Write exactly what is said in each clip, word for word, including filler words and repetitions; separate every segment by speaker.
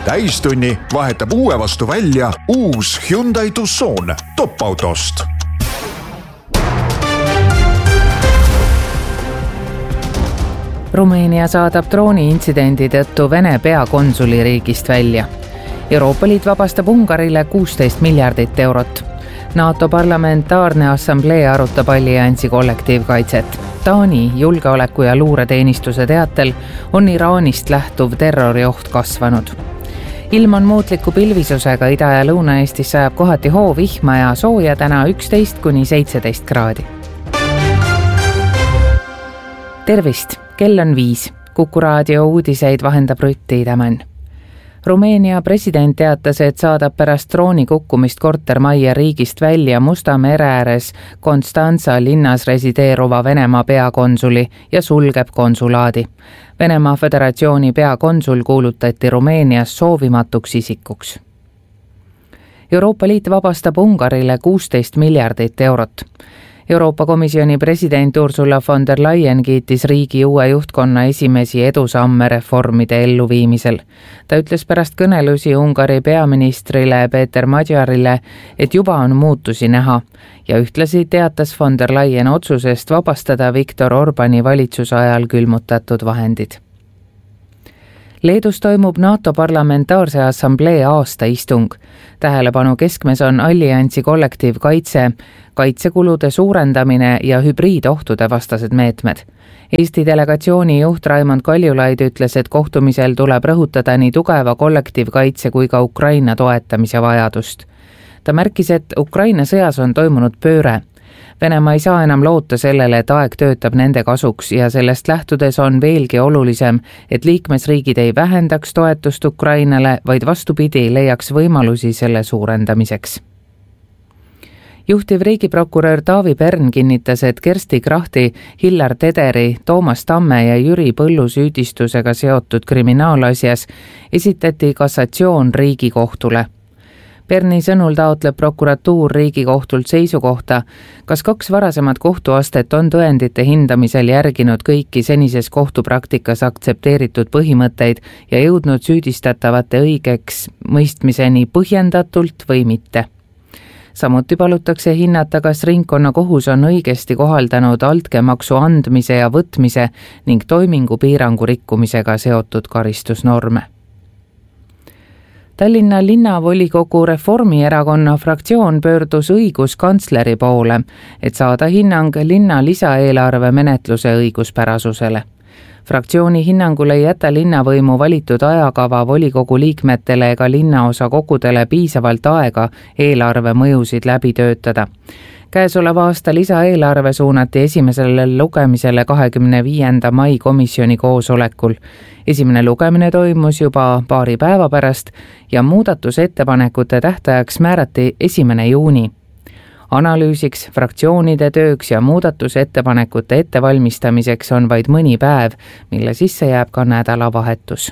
Speaker 1: Täistunni vahetab uue vastu välja uus Hyundai Tucson top-autost.
Speaker 2: Rumeenia saadab drooni-intsidendi tõttu Vene peakonsuli riigist välja. Euroopa Liit vabastab Ungarile kuusteist miljardit eurot. NATO parlamentaarne assamblee arutab alliansi kollektiivkaitset. Taani julgeoleku- ja luureteenistuse teatel on Iraanist lähtuv terrorioht kasvanud. Ilm on muutliku pilvisusega, Ida- ja Lõuna-Eestis sajab kohati hoovihma ja sooja täna üksteist kuni seitseteist kraadi. Tervist, kell on viis. Kuku raadio uudiseid vahendab Rütti Tämän. Rumeenia president teatas, et saadab pärast drooni kukkumist kortermajja riigist välja Musta mere ääres Konstantsa linnas resideeruva Venemaa peakonsuli ja sulgeb konsulaadi. Venemaa Föderatsiooni peakonsul kuulutati Rumeenias soovimatuks isikuks. Euroopa Liit vabastab Ungarile kuusteist miljardit eurot. Euroopa Komisjoni president Ursula von der Leyen kiitis riigi uue juhtkonna esimesi edusamme reformide elluviimisel. Ta ütles pärast kõnelusi Ungari peaministrile Peter Magyarile, et juba on muutusi näha ja ühtlasi teatas von der Leyen otsusest vabastada Viktor Orbani valitsuse ajal külmutatud vahendid. Leedus toimub NATO parlamentaarse assamblee aastaistung. Tähelepanu keskmes on alliansi kollektiivkaitse, kaitsekulude suurendamine ja hübriidohtude vastased meetmed. Eesti delegatsiooni juht Raimond Kaljulaid ütles, et kohtumisel tuleb rõhutada nii tugeva kollektiivkaitse kui ka Ukraina toetamise vajadust. Ta märkis, et Ukraina sõjas on toimunud pööre. Venemaa ei saa enam loota sellele, et aeg töötab nende kasuks ja sellest lähtudes on veelgi olulisem, et liikmesriigid ei vähendaks toetust Ukrainale, vaid vastupidi leiaks võimalusi selle suurendamiseks. Juhtiv riigiprokurör Taavi Pern kinnitas, et Kersti Krahti, Hillar Tederi, Toomas Tamme ja Jüri Põllu süüdistusega seotud kriminaalasjas esitati kassatsioon Riigikohtule. Perni sõnul taotleb prokuratuur Riigikohtult seisukohta, kas kaks varasemat kohtuastet on tõendite hindamisel järginud kõiki senises kohtupraktikas aktsepteeritud põhimõtteid ja jõudnud süüdistatavate õigeks mõistmiseni põhjendatult või mitte. Samuti palutakse hinnata, kas ringkonnakohus on õigesti kohaldanud altkäemaksu andmise ja võtmise ning toimingupiirangu rikkumisega seotud karistusnorme. Tallinna linnavolikogu Reformierakonna fraktsioon pöördus õiguskantsleri poole, et saada hinnang linna lisaeelarve menetluse õiguspärasusele. Fraktsiooni hinnangul ei jäta linnavõimu valitud ajakava volikogu liikmetele ega linnaosa kogudele piisavalt aega eelarve mõjusid läbi töötada. Käesoleva aasta lisaeelarve suunati esimesele lugemisele kahekümne viienda mai komisjoni koosolekul. Esimene lugemine toimus juba paari päeva pärast ja muudatusettepanekute tähtajaks määrati esimene juuni. Analüüsiks, fraktsioonide tööks ja muudatusettepanekute ettevalmistamiseks on vaid mõni päev, mille sisse jääb ka nädalavahetus.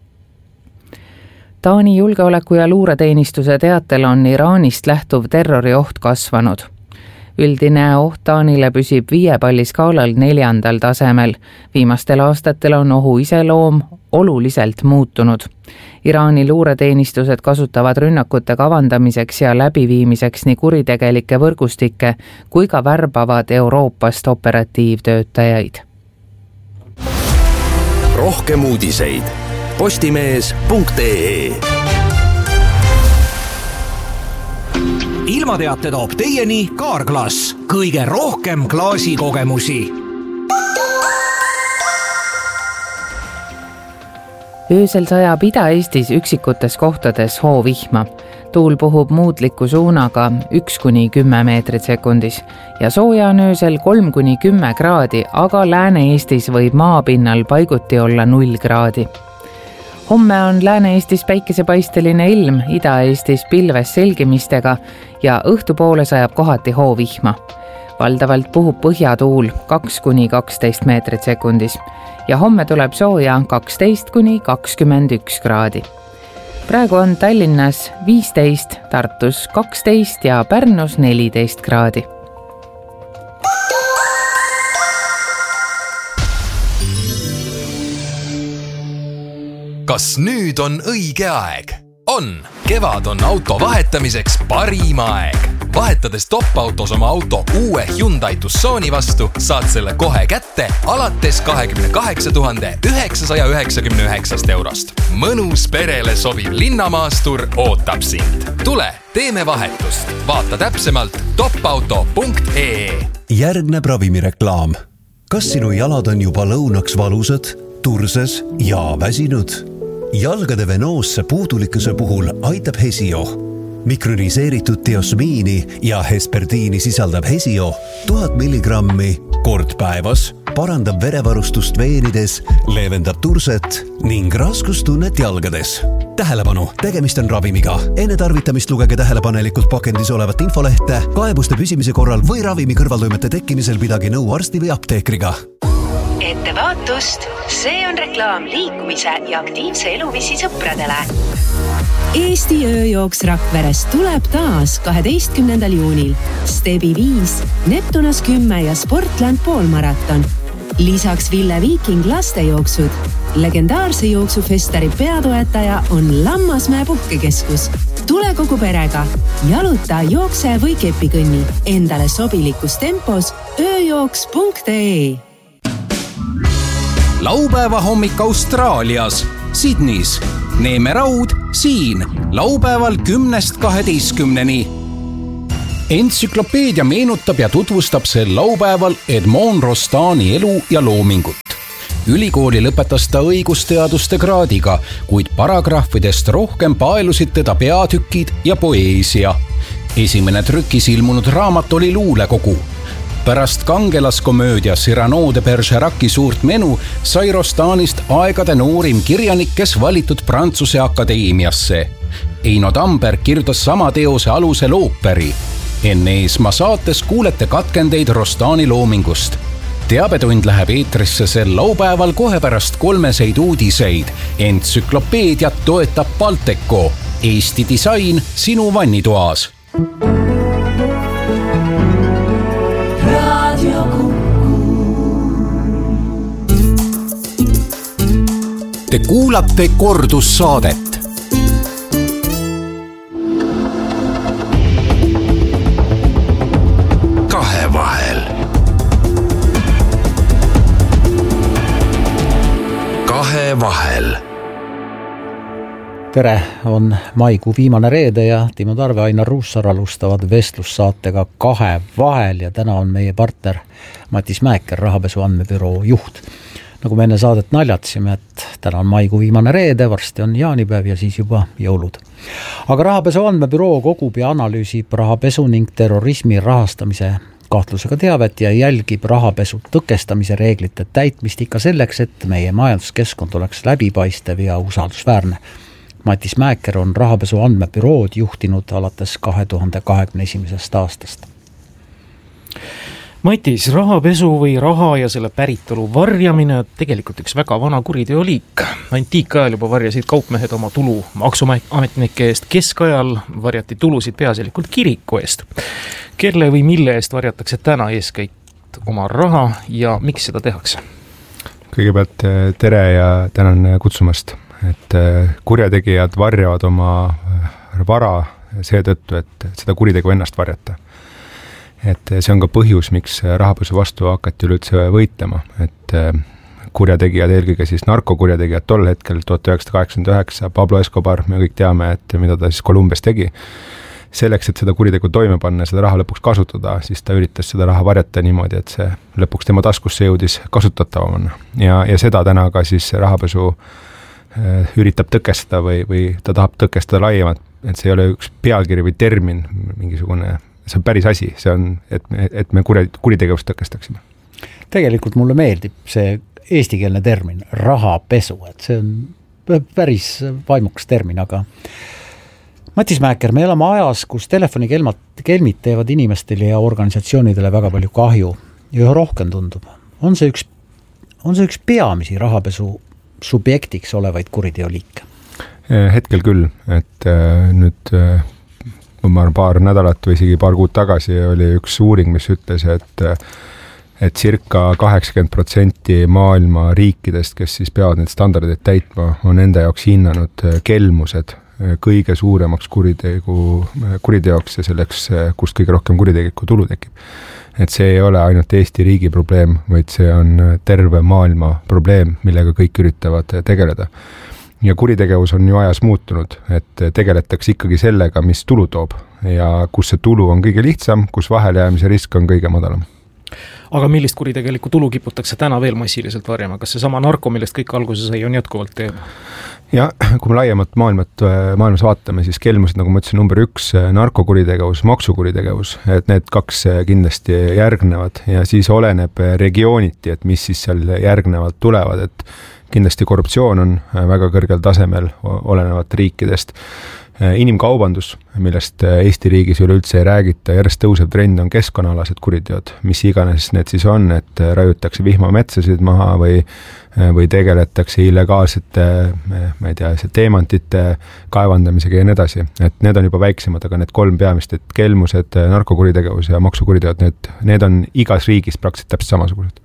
Speaker 2: Taani julgeoleku- ja luureteenistuse teatel on Iraanist lähtuv terrorioht kasvanud. Üldine oht Taanile püsib viie palli skaalal neljandal tasemel. Viimastel aastatel on ohu iseloom oluliselt muutunud. Iraani luureteenistused kasutavad rünnakute kavandamiseks ja läbiviimiseks nii kuritegelikke võrgustikke kui ka värbavad Euroopast operatiivtöötajaid.
Speaker 3: Rohkem uudiseid postimees punkt ee. Ilmateate toob teieni Kaarglass, kõige rohkem klaasikogemusi.
Speaker 2: Öösel sajab Ida-Eestis üksikutes kohtades hoovihma. Tuul puhub muutliku suunaga üks kuni kümme meetrit sekundis ja sooja on öösel kolm kuni kümme kraadi, aga Lääne-Eestis võib maapinnal paiguti olla null kraadi. Homme on Lääne-Eestis päikesepaisteline ilm, Ida-Eestis pilves selgimistega ja õhtupoole sajab kohati hoovihma. Valdavalt puhub põhjatuul kaks kuni kaksteist meetrit sekundis ja homme tuleb sooja kaksteist kuni kakskümmend üks kraadi. Praegu on Tallinnas viisteist, Tartus kaksteist ja Pärnus neliteist kraadi.
Speaker 4: kas nüüd on õige aeg? On! Kevad on auto vahetamiseks parim aeg. Vahetades top-autos oma auto uue Hyundai Tucsoni vastu, saad selle kohe kätte alates kakskümmend kaheksa tuhande üheksasaja üheksakümne üheksast eurost. Mõnus perele sobiv linnamaastur ootab sind. Tule, teeme vahetust. Vaata täpsemalt topauto punkt ee.
Speaker 5: Järgneb ravimireklaam. Kas sinu jalad on juba lõunaks valusad, turses ja väsinud? Jalgade venoosse puudulikkuse puhul aitab Hesio. Mikroniseeritud diosmiini ja hesperdiini sisaldab Hesio tuhat milligrammi kord päevas, parandab verevarustust veenides, leevendab turset ning raskustunnet jalgades. Tähelepanu, tegemist on ravimiga. Enne tarvitamist lugege tähelepanelikult pakendis olevat infolehte, kaebuste püsimise korral või ravimi kõrvaltoimete tekkimisel pidage nõu arsti või apteekriga.
Speaker 6: Ettevaatust, see on reklaam liikumise ja aktiivse eluviisi sõpradele. Eesti ööjooks Rakveres tuleb taas kaheteistkümnendal juunil. Stebi viis, Neptunas kümme ja Sportland poolmaraton. Lisaks Ville Viiking lastejooksud. Legendaarse jooksufestari peatoetaja on Lammasmäe puhkekeskus. Tule kogu perega. Jaluta, jookse või kepikõnni. Endale sobilikus tempos ööjooks punkt ee.
Speaker 3: Laupäeva hommik Austraalias, Sydneys. Neeme Raud siin, laupäeval kümnest kaheteistkümneni. Entsüklopeedia meenutab ja tutvustab sel laupäeval Edmond Rostani elu ja loomingut. Ülikooli lõpetas ta õigusteaduste kraadiga, kuid paragrahvidest rohkem paelusid teda peatükid ja poeesia. Esimene trükis ilmunud raamat oli luulekogu. Pärast kangelaskomöödia Cyrano de Bergerac'i suurt menu sai Rostanist aegade noorim kirjanik, kes valitud Prantsuse akadeemiasse. Eino Tamberg kirjutas sama teose alusel ooperi. Enne Eesma saates kuulete katkendeid Rostani loomingust. Teabetund läheb eetrisse sel laupäeval kohe pärast kolmeseid uudiseid. Entsüklopeediat toetab Balteco. Eesti disain sinu vannitoas. Te kuulate kordussaadet.
Speaker 1: Kahevahel. Kahevahel.
Speaker 7: Tere, on maikuu viimane reede ja Timo Tarve, Ainar Ruussaar alustavad vestlussaatega Kahevahel ja täna on meie partner Matis Mäeker, rahapesu andmebüroo juht. Nagu me enne saadet naljatsime, et täna on maikuu viimane reede, varsti on jaanipäev ja siis juba jõulud. Aga rahapesu andmebüroo kogub ja analüüsib rahapesu ning terrorismi rahastamise kahtlusega teavet ja jälgib rahapesu tõkestamise reeglite täitmist ikka selleks, et meie majanduskeskkond oleks läbipaistev ja usaldusväärne. Matis Mäeker on rahapesu andmebürood juhtinud alates kahe tuhande kahekümne esimesest aastast.
Speaker 8: Matis, rahapesu või raha ja selle päritolu varjamine tegelikult üks väga vana kuriteoliik. Antiikajal juba varjasid kaupmehed oma tulu maksuametnike eest, keskajal varjati tulusid peaasjalikult kiriku eest. Kelle või mille eest varjatakse täna eeskäit oma raha ja miks seda tehakse?
Speaker 9: Kõigepealt tere ja tänan kutsumast, et kurjategijad varjavad oma vara seetõttu, et seda kuritegu ennast varjata. Et see on ka põhjus, miks rahapesu vastu hakati üldse võitlema, et kurjategijad, eelkõige siis narkokurjategijad tol hetkel tuhat üheksasada kaheksakümmend üheksa, Pablo Escobar, me kõik teame, et mida ta siis Kolumbias tegi. Selleks, et seda kuritegu toime panna, seda raha lõpuks kasutada, siis ta üritas seda raha varjata niimoodi, et see lõpuks tema taskusse jõudis kasutatavam. Ja, ja seda täna ka siis rahapesu üritab tõkestada või, või ta tahab tõkestada laiemalt, et see ei ole üks pealkiri või termin, mingisugune see on päris asi, see on, et me, et me kuritegevust tõkestaksime.
Speaker 7: Tegelikult mulle meeldib see eestikeelne termin, rahapesu, et see on päris vaimukas termin, aga Matis Mäeker, me elame ajas, kus telefonikelmid teevad inimestele ja organisatsioonidele väga palju kahju ja üha rohkem tundub. On see üks, on see üks peamisi rahapesu subjektiks olevaid kuriteoliike?
Speaker 9: Hetkel küll, et nüüd ma paar nädalat või isegi paar kuud tagasi oli üks uuring, mis ütles, et et circa kaheksakümmend protsenti maailma riikidest, kes siis peavad need standardid täitma, on enda jaoks hinnanud kelmused kõige suuremaks kuritegu, kuriteoks ja selleks, kust kõige rohkem kuritegelikku tulu tekib. Et see ei ole ainult Eesti riigi probleem, vaid see on terve maailma probleem, millega kõik üritavad tegeleda. Ja kuritegevus on ju ajas muutunud, et tegeletakse ikkagi sellega, mis tulu toob ja kus see tulu on kõige lihtsam, kus vahelejäämise risk on kõige madalam.
Speaker 8: Aga millist kuritegelikku tulu kiputakse täna veel massiliselt varjama? Kas see sama narko, millest kõik alguse sai, on jätkuvalt teema?
Speaker 9: Ja kui me laiemat maailmat, maailmas vaatame, siis kelmused, nagu ma ütlesin, number üks, narkokuritegevus, maksukuritegevus, et need kaks kindlasti järgnevad ja siis oleneb regiooniti, et mis siis seal järgnevalt tulevad, et kindlasti korruptsioon on väga kõrgel tasemel olenevat riikidest. Inimkaubandus, millest Eesti riigis üleüldse ei räägita, järjest tõusev trend on keskkonnaalased kuriteod, mis iganes need siis on, et raiutakse vihmametsasid maha või, või tegeletakse illegaalsete, ma ei tea, teemantite kaevandamisega ja nii edasi. Et need on juba väiksemad, aga need kolm peamist, et kelmused, narkokuritegevus ja maksukuriteod, need, need on igas riigis praktiliselt täpselt samasugused.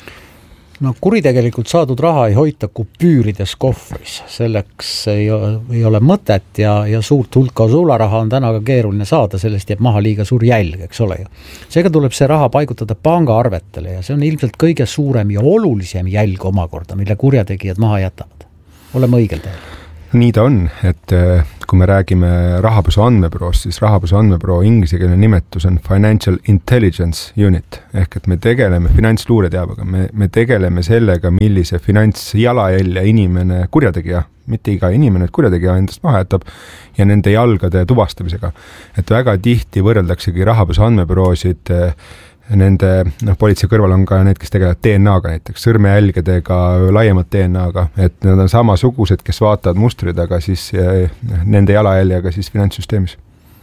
Speaker 7: No kuritegelikult saadud raha ei hoita kupüürides kohvris, selleks ei, ei ole mõtet ja, ja suurt hulka sularaha on täna ka keeruline saada, sellest jääb maha liiga suur jälg, eks ole ju. Seega tuleb see raha paigutada pangaarvetele ja see on ilmselt kõige suurem ja olulisem jälg omakorda, mille kurjategijad maha jätavad. Oleme õigel teel.
Speaker 9: Nii ta on, et kui me räägime rahapesu andmebüroost, siis rahapesu andmebüroo ingliskeelne nimetus on Financial Intelligence Unit, ehk et me tegeleme finantsluureteabega, me, me tegeleme sellega, millise finantsjalajälje inimene kurjategija, mitte iga inimene, et kurjategija endast maha jätab, ja nende jalgade tuvastamisega. Et väga tihti võrreldaksegi rahapesu andmebüroosid nende, noh, politsei kõrval on ka need, kes tegelevad D N A-ga näiteks, sõrmejälgedega, laiemalt D N A-ga, et need on samasugused, kes vaatavad mustrid, aga siis nende jalajäljega siis finantssüsteemis.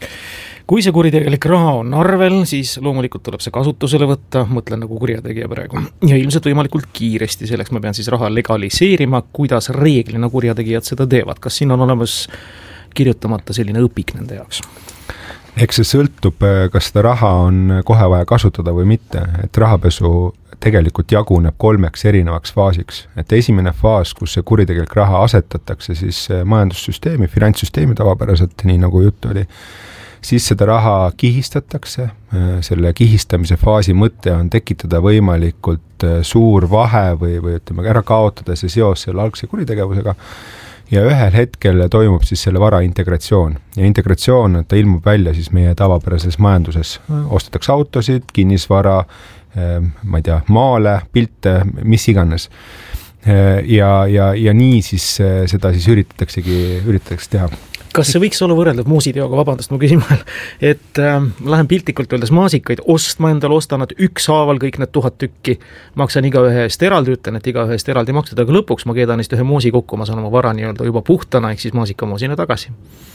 Speaker 8: Kui see kuritegelik raha on arvel, siis loomulikult tuleb see kasutusele võtta, mõtlen nagu kurjategija praegu. Ja ilmselt võimalikult kiiresti, selleks ma pean siis raha legaliseerima, kuidas reeglina kurjategijad seda teevad. Kas siin on olemas kirjutamata selline õpik nende jaoks?
Speaker 9: Eks see sõltub, kas seda raha on kohe vaja kasutada või mitte, et rahapesu tegelikult jaguneb kolmeks erinevaks faasiks. Et esimene faas, kus see kuritegelik raha asetatakse siis majandussüsteemi, finantssüsteemi tavapäraselt, nii nagu jutt oli, siis seda raha kihistatakse. Selle kihistamise faasi mõte on tekitada võimalikult suur vahe või, või ütleme, ära kaotada see seos selle algse kuritegevusega. Ja ühel hetkel toimub siis selle vara integratsioon. Ja integratsioon, ta ilmub välja siis meie tavapärases majanduses. Ostetakse autosid, kinnisvara, ma ei tea, maale, pilte, mis iganes. Ja, ja, ja nii siis seda siis üritataksegi, üritatakse teha.
Speaker 8: Kas see võiks olla võrreldav muusiteoga, vabandust, ma küsin vahel, et äh, lähen piltlikult öeldes maasikaid ostma endale, ostan nad ükshaaval kõik need tuhat tükki, maksan iga ühe eest eraldi, ütlen, et iga ühe eest eraldi makstud, aga lõpuks ma keedan neist ühe moosi kokku, ma saan oma vara nii-öelda juba puhtana, ehk siis maasikamoosina tagasi.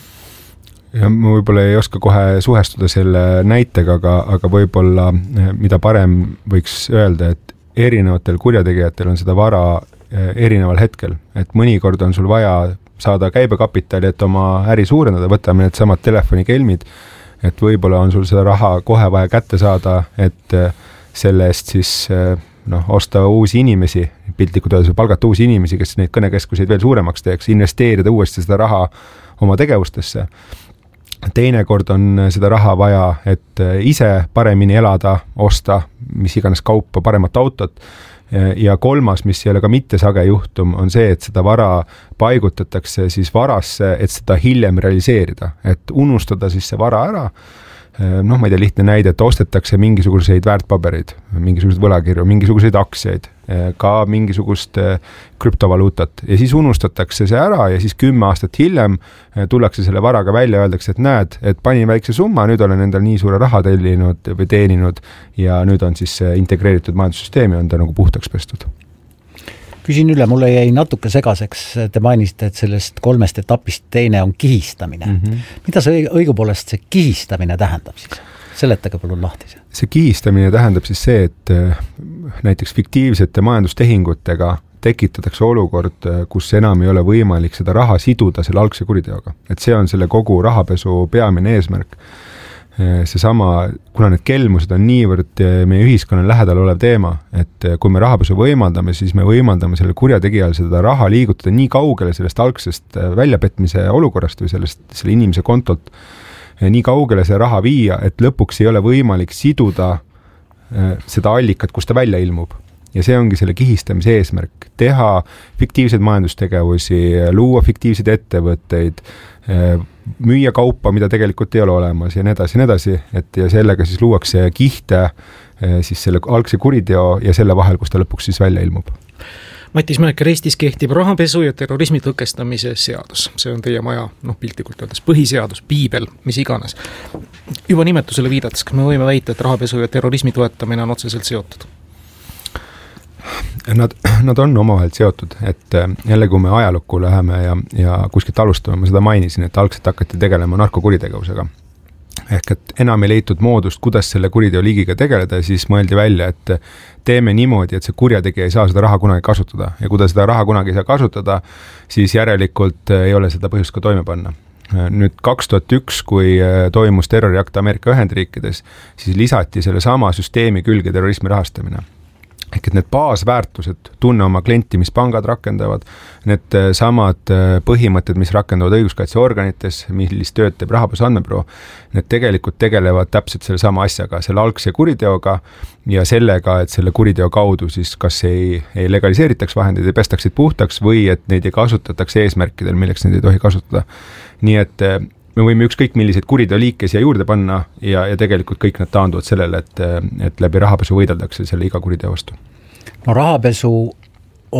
Speaker 9: Ja ma võib-olla ei oska kohe suhestuda selle näitega, aga, aga võib-olla mida parem võiks öelda, et erinevatel kurjategijatel on seda vara erineval hetkel, et mõnikord on sul vaja saada käibekapitali, et oma äri suurendada, võtame need samad telefonikelmid, et võib-olla on sul seda raha kohe vaja kätte saada, et selle eest siis noh, osta uusi inimesi, piltlikult öeldes palgata uusi inimesi, kes neid kõnekeskuseid veel suuremaks teeks, investeerida uuesti seda raha oma tegevustesse. Teinekord on seda raha vaja, et ise paremini elada, osta, mis iganes kaupa, paremat autot. Ja kolmas, mis ei ole ka mitte sage juhtum, on see, et seda vara paigutatakse siis varasse, et seda hiljem realiseerida, et unustada siis see vara ära. Noh, ma ei tea, lihtne näide, et ostetakse mingisuguseid väärtpabereid, mingisuguseid võlakirju, mingisuguseid aktsiaid, ka mingisugust krüptovaluutat ja siis unustatakse see ära ja siis kümme aastat hiljem tullakse selle varaga välja ja öeldakse, et näed, et panin väikse summa, nüüd olen endal nii suure raha tellinud või teeninud ja nüüd on siis integreeritud majandussüsteemi, on ta nagu puhtaks pestud.
Speaker 7: Küsin üle, mulle jäi natuke segaseks, te mainisite, et sellest kolmest etapist teine on kihistamine. Mm -hmm. Mida see õigupoolest see kihistamine tähendab siis? Seletage palun lahti see.
Speaker 9: See kihistamine tähendab siis see, et näiteks fiktiivsete majandustehingutega tekitatakse olukord, kus enam ei ole võimalik seda raha siduda selle algse kuriteoga. Et see on selle kogu rahapesu peamine eesmärk. seesama, kuna need kelmused on niivõrd meie ühiskonna lähedal olev teema, et kui me rahapesu võimaldame, siis me võimaldame selle kurjategijal seda raha liigutada nii kaugele sellest algsest väljapetmise olukorrast või sellest, selle inimese kontolt nii kaugele see raha viia, et lõpuks ei ole võimalik siduda seda allikat, kus ta välja ilmub. Ja see ongi selle kihistamise eesmärk, teha fiktiivseid majandustegevusi, luua fiktiivseid ettevõtteid, müüa kaupa, mida tegelikult ei ole olemas ja nii edasi, nii edasi, et ja sellega siis luuakse kihte siis selle algse kuriteo ja selle vahel, kus ta lõpuks siis välja ilmub.
Speaker 8: Matis Mäeker, Eestis kehtib rahapesu ja terrorismi tõkestamise seadus. See on teie maja, noh piltlikult öeldes, põhiseadus, piibel, mis iganes. Juba nimetusele viidates, kas me võime väita, et rahapesu ja terrorismi toetamine on otseselt seotud?
Speaker 9: Nad, nad on omavahel seotud, et jälle kui me ajalukku läheme ja, ja kuskilt alustame, ma seda mainisin, et algselt hakati tegelema narkokuritegevusega. Ehk et enam ei leitud moodust, kuidas selle kuriteo liigiga tegeleda, siis mõeldi välja, et teeme niimoodi, et see kurjategija ei saa seda raha kunagi kasutada. Ja kui ta seda raha kunagi ei saa kasutada, siis järelikult ei ole seda põhjust ka toime panna. Nüüd kaks tuhat üks, kui toimus terroriakt Ameerika Ühendriikides, siis lisati selle sama süsteemi külge terrorismi rahastamine. Ehk et need baasväärtused, tunne oma klienti, mis pangad rakendavad, need samad põhimõtted, mis rakendavad õiguskaitseorganites, millist tööd teeb rahapesu andmebüroo, need tegelikult tegelevad täpselt selle sama asjaga, selle algse kuriteoga ja sellega, et selle kuriteo kaudu siis kas ei, ei legaliseeritaks vahendeid, ei pestaksid puhtaks või et neid ei kasutatakse eesmärkidel, milleks neid ei tohi kasutada. Nii et me võime ükskõik milliseid kuriteoliike siia juurde panna ja, ja tegelikult kõik nad taanduvad sellele, et, et läbi rahapesu võideldakse selle iga kuriteo vastu.
Speaker 7: No rahapesu